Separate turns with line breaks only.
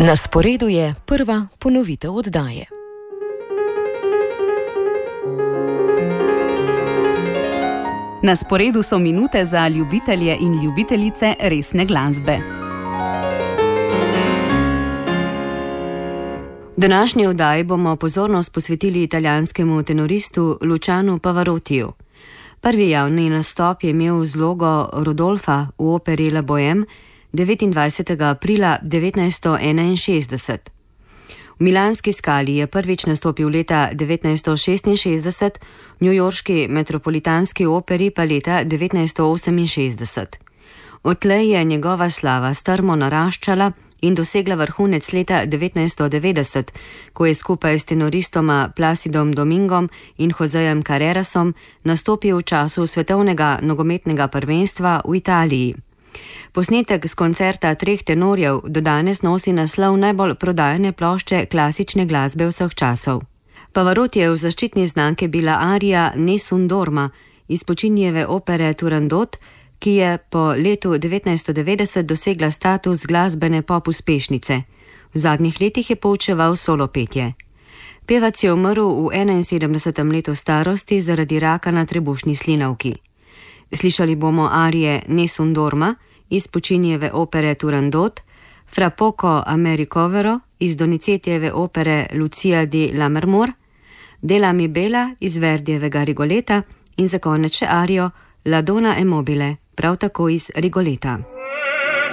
Na sporedu je prva ponovitev oddaje.
Na sporedu so minute za ljubitelje in ljubiteljice resne glasbe.
V današnji oddaji bomo pozornost posvetili italijanskemu tenoristu Lucianu Pavarotiju. Prvi javni nastop je imel zlogo Rodolfa v operi La Bohème 29. aprila 1961. V Milanski Scali je prvič nastopil leta 1966, v newyorški metropolitanski operi pa leta 1968. Odtlej je njegova slava strmo naraščala in dosegla vrhunec leta 1990, ko je skupaj s tenoristoma Placidom Domingom in Josejem Carrerasom nastopil v času svetovnega nogometnega prvenstva v Italiji. Posnetek z koncerta treh tenorjev do danes nosi naslov najbolj prodajane plošče klasične glasbe vseh časov. Pavarotjev zaščitni znak je bila arija Nessun dorma iz Puccinijeve opere Turandot, ki je po letu 1990 dosegla status glasbene pop uspešnice. V zadnjih letih je poučeval solo petje. Pevac je umrl v 71. letu starosti zaradi raka na trebušni slinavki. Slišali bomo arije Nessun dorma iz Puccinijeve opere Turandot, Fra poco a me ricovero iz Donizetijeve opere Lucia di Lammermoor, Della mi bella iz Verdijevega Rigoleta in za konec še arijo La donna è mobile, prav tako iz Rigoleta.